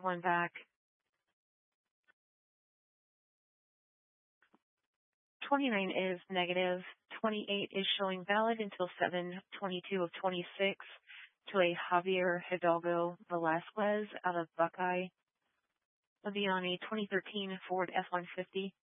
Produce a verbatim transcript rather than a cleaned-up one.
one back. twenty-nine is negative. twenty-eight is showing valid until seven twenty-two of twenty-six to a Javier Hidalgo Velasquez out of Buckeye. It'll be on a twenty thirteen Ford F one fifty.